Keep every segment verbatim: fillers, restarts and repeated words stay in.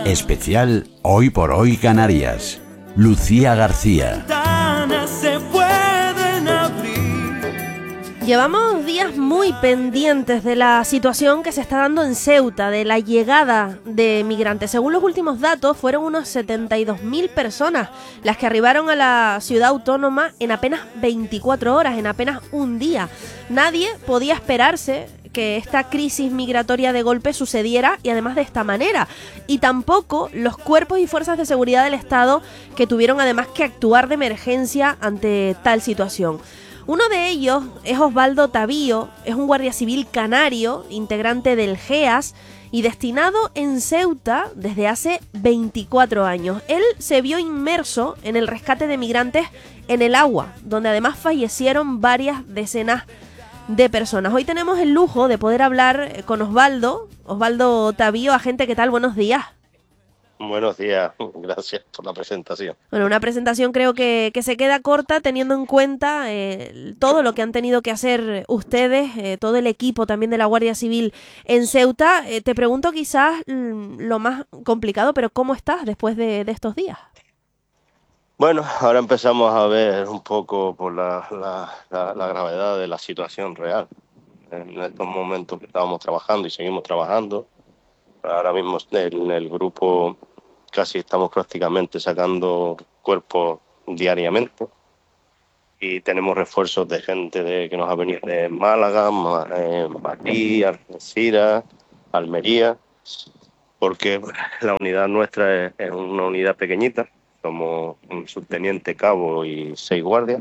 Especial Hoy por Hoy Canarias. Lucía García. Se pueden abrir. Llevamos días muy pendientes de la situación que se está dando en Ceuta, de la llegada de migrantes. Según los últimos datos, fueron unos setenta y dos mil personas las que arribaron a la ciudad autónoma en apenas veinticuatro horas, en apenas un día. Nadie podía esperarse que esta crisis migratoria de golpe sucediera y además de esta manera. Y tampoco los cuerpos y fuerzas de seguridad del Estado, que tuvieron además que actuar de emergencia ante tal situación. Uno de ellos es Osvaldo Tavío, es un guardia civil canario, integrante del GEAS y destinado en Ceuta desde hace veinticuatro años. Él se vio inmerso en el rescate de migrantes en el agua, donde además fallecieron varias decenas de personas. Hoy tenemos el lujo de poder hablar con Osvaldo, Osvaldo Tavío. Agente, ¿qué tal? Buenos días. Buenos días, gracias por la presentación. Bueno, una presentación creo que, que se queda corta teniendo en cuenta eh, todo lo que han tenido que hacer ustedes, eh, todo el equipo también de la Guardia Civil en Ceuta. Eh, te pregunto quizás mm, lo más complicado, pero ¿cómo estás después de, de estos días? Bueno, ahora empezamos a ver un poco por la, la, la, la gravedad de la situación real. En estos momentos que estábamos trabajando y seguimos trabajando, ahora mismo en el grupo casi estamos prácticamente sacando cuerpos diariamente y tenemos refuerzos de gente de, que nos ha venido de Málaga, eh, Madrid, Algeciras, Almería, porque la unidad nuestra es, es una unidad pequeñita, somos un subteniente, cabo y seis guardias,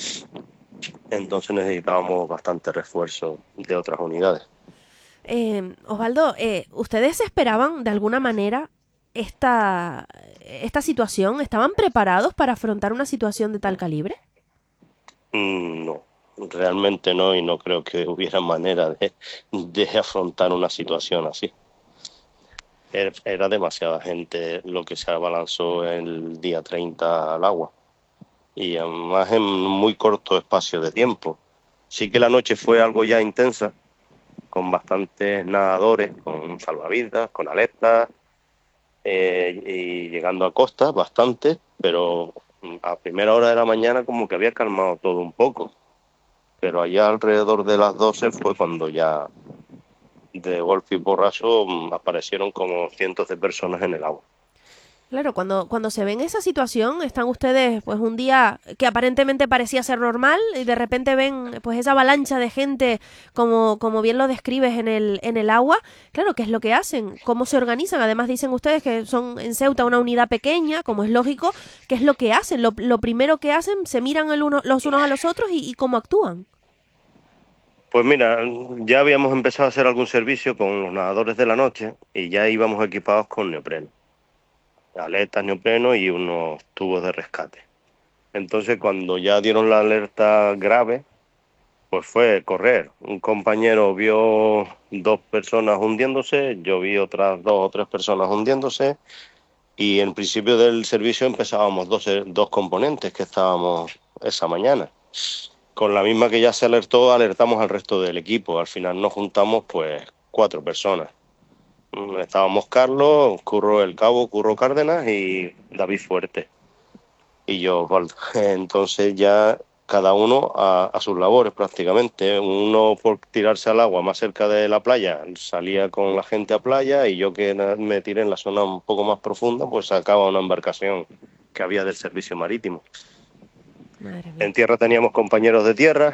entonces necesitábamos bastante refuerzo de otras unidades. Eh, Osvaldo, eh, ¿ustedes esperaban de alguna manera esta, esta situación? ¿Estaban preparados para afrontar una situación de tal calibre? Mm, no, realmente no, y no creo que hubiera manera de, de afrontar una situación así. Era, era demasiada gente lo que se abalanzó el día treinta al agua, y además en muy corto espacio de tiempo. Sí que la noche fue algo ya intensa, con bastantes nadadores, con salvavidas, con aletas, eh, y llegando a costa bastante, pero a primera hora de la mañana como que había calmado todo un poco. Pero allá alrededor de las doce fue cuando ya de golpe y porrazo aparecieron como cientos de personas en el agua. Claro, cuando, cuando se ven esa situación, están ustedes pues un día que aparentemente parecía ser normal y de repente ven pues esa avalancha de gente como, como bien lo describes en el, en el agua. Claro, ¿qué es lo que hacen? ¿Cómo se organizan? Además dicen ustedes que son en Ceuta una unidad pequeña, como es lógico. ¿Qué es lo que hacen? Lo, lo primero que hacen, se miran el uno, los unos a los otros y, y cómo actúan. Pues mira, ya habíamos empezado a hacer algún servicio con los nadadores de la noche y ya íbamos equipados con neopreno. Aletas, neopreno y unos tubos de rescate. Entonces, cuando ya dieron la alerta grave, pues fue correr. Un compañero vio dos personas hundiéndose, yo vi otras dos o tres personas hundiéndose, y en principio del servicio empezábamos dos, dos componentes que estábamos esa mañana. Con la misma que ya se alertó, alertamos al resto del equipo. Al final nos juntamos pues cuatro personas. Estábamos Carlos, Curro el Cabo, Curro Cárdenas y David Fuerte. Y yo, Osvaldo. Entonces ya cada uno a, a sus labores prácticamente. Uno por tirarse al agua más cerca de la playa salía con la gente a playa, y yo que me tiré en la zona un poco más profunda pues sacaba una embarcación que había del servicio marítimo. Madre mía. En tierra teníamos compañeros de tierra,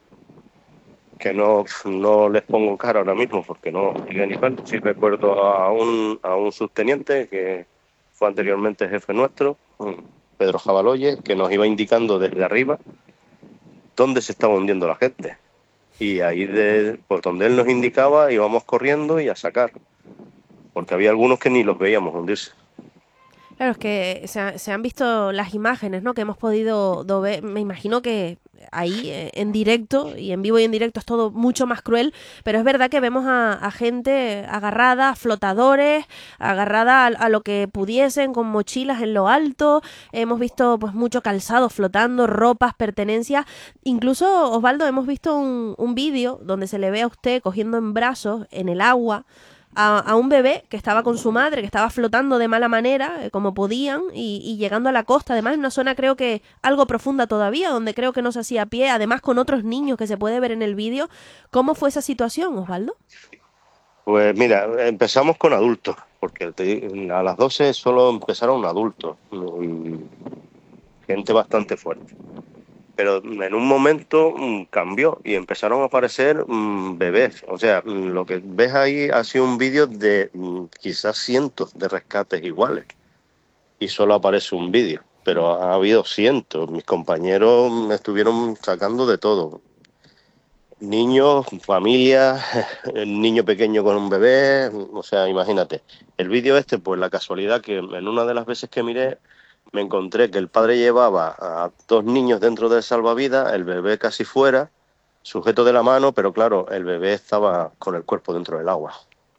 que no, no les pongo cara ahora mismo porque no llegué ni cuánto. Sí recuerdo a un, a un subteniente que fue anteriormente jefe nuestro, Pedro Jabaloye, que nos iba indicando desde arriba dónde se estaba hundiendo la gente. Y ahí, de, por donde él nos indicaba, íbamos corriendo y a sacar, porque había algunos que ni los veíamos hundirse. Claro, es que se, se han visto las imágenes, ¿no?, que hemos podido do ver. Me imagino que ahí eh, en directo y en vivo y en directo es todo mucho más cruel, pero es verdad que vemos a, a gente agarrada, a flotadores, agarrada a, a lo que pudiesen, con mochilas en lo alto. Hemos visto pues mucho calzado flotando, ropas, pertenencias. Incluso, Osvaldo, hemos visto un, un vídeo donde se le ve a usted cogiendo en brazos en el agua a, a un bebé que estaba con su madre, que estaba flotando de mala manera, eh, como podían, y, y llegando a la costa, además en una zona creo que algo profunda todavía, donde creo que no se hacía pie, además con otros niños que se puede ver en el vídeo. ¿Cómo fue esa situación, Osvaldo? Pues mira, empezamos con adultos, porque te- a las doce solo empezaron adultos, y gente bastante fuerte. Pero en un momento mm, cambió y empezaron a aparecer mm, bebés. O sea, mm, lo que ves ahí ha sido un vídeo de mm, quizás cientos de rescates iguales. Y solo aparece un vídeo, pero ha habido cientos. Mis compañeros me estuvieron sacando de todo. Niños, familias, el niño pequeño con un bebé, o sea, imagínate. El vídeo este, pues la casualidad que en una de las veces que miré, me encontré que el padre llevaba a dos niños dentro del salvavidas, el bebé casi fuera, sujeto de la mano, pero claro, el bebé estaba con el cuerpo dentro del agua,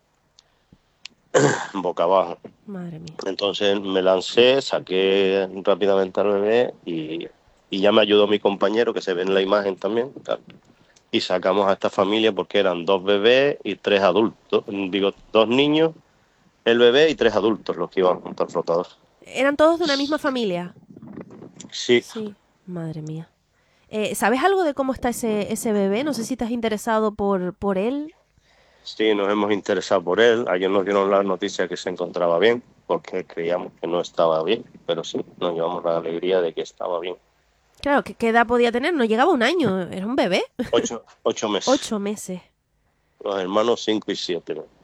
boca abajo. Madre mía. Entonces me lancé, saqué rápidamente al bebé y, y ya me ayudó mi compañero, que se ve en la imagen también, y sacamos a esta familia porque eran dos bebés y tres adultos, digo, dos niños, el bebé y tres adultos los que iban junto al flotador. ¿Eran todos de una misma familia? Sí, Sí. Madre mía. Eh, ¿Sabes algo de cómo está ese, ese bebé? No sé si te has interesado por, por él. sí, nos hemos interesado por él. Ayer nos dieron la noticia que se encontraba bien, porque creíamos que no estaba bien, pero sí, nos llevamos la alegría de que estaba bien. Claro, ¿qué, qué edad podía tener? No llegaba a un año, era un bebé. Ocho, ocho meses. Ocho meses. Los hermanos cinco y siete, ¿no?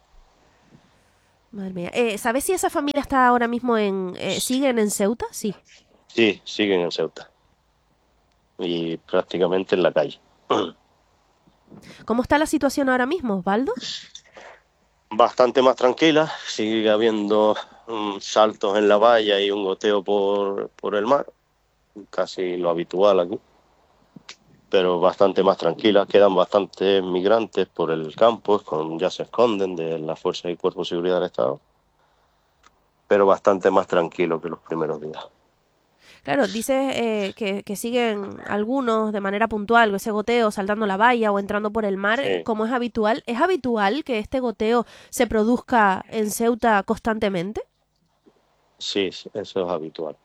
Madre mía. Eh, ¿Sabes si esa familia está ahora mismo en... Eh, ¿siguen en Ceuta? Sí. Sí, siguen en Ceuta. Y prácticamente en la calle. ¿Cómo está la situación ahora mismo, Osvaldo? Bastante más tranquila, sigue habiendo um, saltos en la valla y un goteo por, por el mar, casi lo habitual aquí, pero bastante más tranquila. Quedan bastantes migrantes por el campo, con, ya se esconden de la Fuerza y Cuerpo de Seguridad del Estado, pero bastante más tranquilo que los primeros días. Claro, dices eh, que, que siguen algunos de manera puntual, ese goteo saltando la valla o entrando por el mar, Sí, como es habitual. ¿Es habitual que este goteo se produzca en Ceuta constantemente? sí, sí, eso es habitual.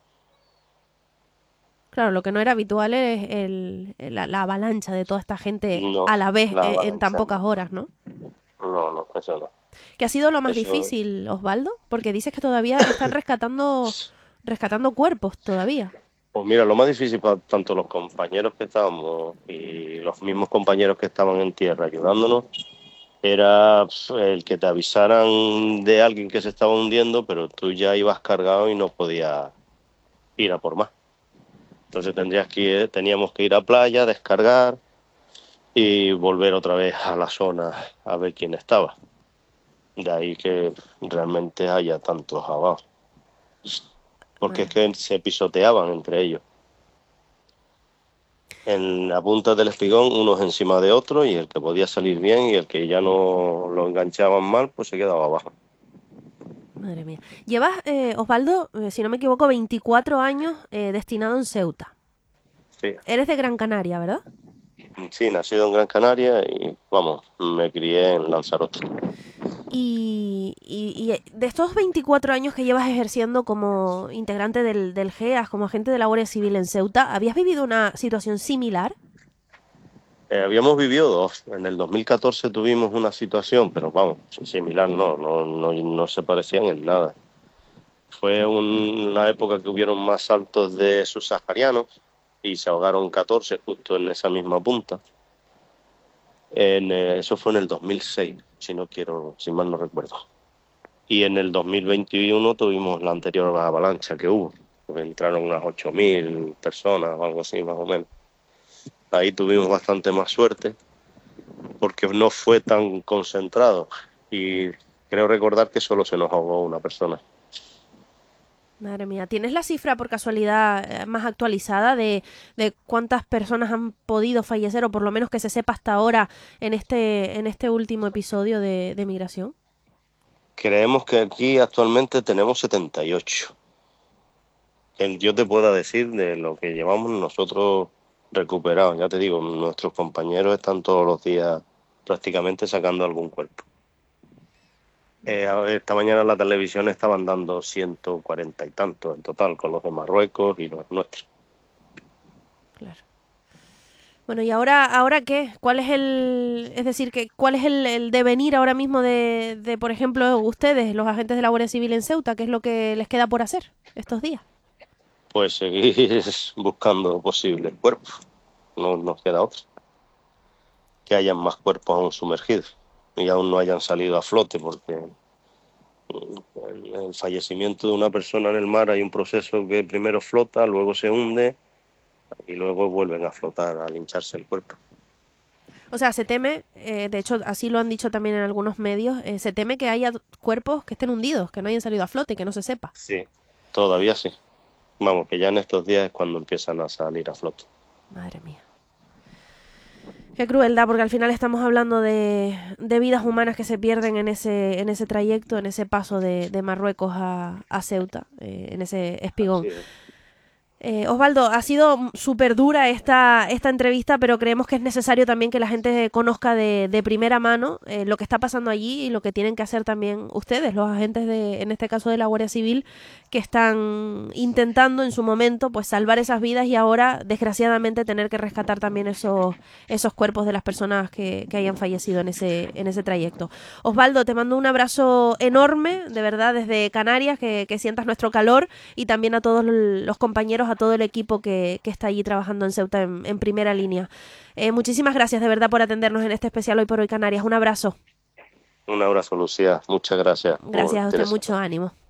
Claro, lo que no era habitual es el, la, la avalancha de toda esta gente No, a la vez la eh, en tan avalancha pocas no. horas, ¿no? No, no, eso no. ¿Qué ha sido lo más Eso, difícil, Osvaldo? Porque dices que todavía están rescatando, rescatando cuerpos todavía. pues mira, lo más difícil para tanto los compañeros que estábamos y los mismos compañeros que estaban en tierra ayudándonos era pues, el que te avisaran de alguien que se estaba hundiendo, pero tú ya ibas cargado y no podías ir a por más. Entonces tendrías que ir- teníamos que ir a playa, descargar y volver otra vez a la zona a ver quién estaba. De ahí que realmente haya tantos abajo, porque es Madre. que se pisoteaban entre ellos. En la punta del espigón, unos encima de otros, y el que podía salir bien y el que ya no lo enganchaban mal, pues se quedaba abajo. Madre mía. Llevas, eh, Osvaldo, eh, si no me equivoco, veinticuatro años eh, destinado en Ceuta. Sí, Eres de Gran Canaria, ¿verdad? sí, nacido en Gran Canaria y, vamos, me crié en Lanzarote. Y, y- y, eh, de estos veinticuatro años que llevas ejerciendo como integrante del, del G E A S, como agente de la Guardia Civil en Ceuta, ¿habías vivido una situación similar? Eh, habíamos vivido dos. En el dos mil catorce tuvimos una situación, pero vamos, similar no, no, no, no se parecían en nada. Fue un- una época que hubieron más saltos de subsaharianos y se ahogaron catorce justo en esa misma punta. En, eh, eso fue en el dos mil seis, si no quiero, si mal no recuerdo. Y en el dos mil veintiuno tuvimos la anterior avalancha que hubo. Entraron unas ocho mil personas o algo así, más o menos. Ahí tuvimos bastante más suerte porque no fue tan concentrado. Y creo recordar que solo se nos ahogó una persona. Madre mía, ¿tienes la cifra por casualidad eh, más actualizada de, de cuántas personas han podido fallecer o por lo menos que se sepa hasta ahora en este, en este último episodio de, de migración? Creemos que aquí actualmente tenemos setenta y ocho. Que yo te pueda decir de lo que llevamos nosotros recuperados. Ya te digo, nuestros compañeros están todos los días prácticamente sacando algún cuerpo. Eh, a ver, esta mañana en la televisión estaban dando ciento cuarenta y tantos en total, con los de Marruecos y los nuestros. Claro. Bueno, ¿y ahora, ahora qué? ¿Cuál es el, es decir, que cuál es el, el devenir ahora mismo de, de, por ejemplo, ustedes, los agentes de la Guardia Civil en Ceuta? ¿Qué es lo que les queda por hacer estos días? Pues seguir buscando posibles cuerpos, no nos queda otra. Que hayan más cuerpos aún sumergidos y aún no hayan salido a flote, porque el fallecimiento de una persona en el mar hay un proceso que primero flota, luego se hunde y luego vuelven a flotar al hincharse el cuerpo. O sea, se teme, eh, de hecho así lo han dicho también en algunos medios, eh, se teme que haya cuerpos que estén hundidos, que no hayan salido a flote, que no se sepa. Sí, todavía sí. Vamos, que ya en estos días es cuando empiezan a salir a flote. Madre mía. Qué crueldad, porque al final estamos hablando de, de vidas humanas que se pierden en ese, en ese trayecto, en ese paso de, de Marruecos a, a Ceuta, eh, en ese espigón. Sí. Eh, Osvaldo, ha sido súper dura esta, esta entrevista, pero creemos que es necesario también que la gente conozca de, de primera mano eh, lo que está pasando allí y lo que tienen que hacer también ustedes, los agentes de, en este caso de la Guardia Civil, que están intentando en su momento pues salvar esas vidas y ahora, desgraciadamente, tener que rescatar también esos, esos cuerpos de las personas que, que hayan fallecido en ese, en ese trayecto. Osvaldo, te mando un abrazo enorme, de verdad, desde Canarias, que, que sientas nuestro calor, y también a todos los compañeros, a todo el equipo que, que está allí trabajando en Ceuta en, en primera línea. Eh, muchísimas gracias de verdad por atendernos en este especial Hoy por Hoy Canarias. Un abrazo. Un abrazo, Lucía. Muchas gracias. Gracias a usted, mucho ánimo.